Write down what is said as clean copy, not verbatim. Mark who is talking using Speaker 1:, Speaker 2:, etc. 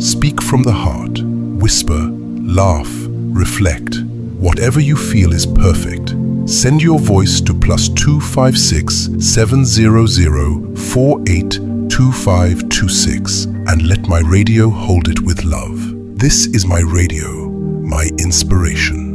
Speaker 1: Speak from the heart. Whisper, laugh, reflect. Whatever you feel is perfect. Send your voice to +256 700 482526 and let my radio hold it with love. This is my radio, my inspiration.